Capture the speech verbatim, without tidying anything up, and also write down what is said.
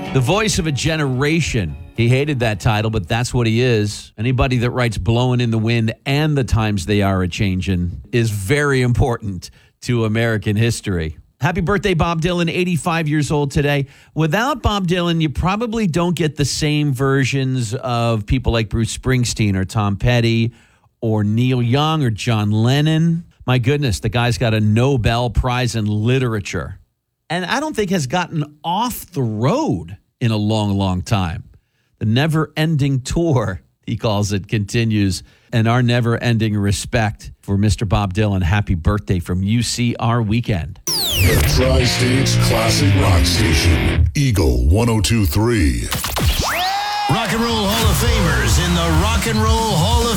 The voice of a generation. He hated that title, but that's what he is. Anybody that writes Blowing in the Wind and The Times They Are A-Changin' is very important to American history. Happy birthday, Bob Dylan, eighty-five years old today. Without Bob Dylan, you probably don't get the same versions of people like Bruce Springsteen or Tom Petty or Neil Young or John Lennon. My goodness, the guy's got a Nobel Prize in literature. And I don't think has gotten off the road in a long, long time. The never-ending tour, he calls it, continues. And our never-ending respect for Mister Bob Dylan. Happy birthday from U C R Weekend. The Tri-State's classic rock station, Eagle one oh two point three. Rock and Roll Hall of Famers in the Rock and Roll Hall of